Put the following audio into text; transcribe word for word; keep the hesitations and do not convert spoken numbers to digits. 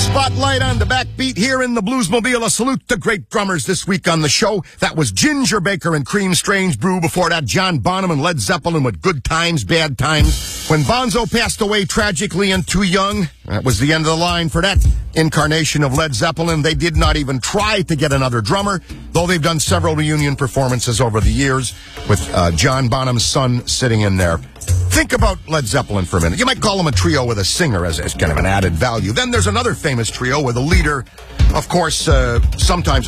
Spotlight on the backbeat here in the Bluesmobile. A salute to great drummers this week on the show. That was Ginger Baker and Cream Strange Brew. Before that, John Bonham and Led Zeppelin with Good Times, Bad Times. When Bonzo passed away tragically and too young, that was the end of the line for that incarnation of Led Zeppelin. They did not even try to get another drummer, though they've done several reunion performances over the years with uh, John Bonham's son sitting in there. Think about Led Zeppelin for a minute. You might call them a trio with a singer as, as kind of an added value. Then there's another famous trio with a leader, of course, uh, sometimes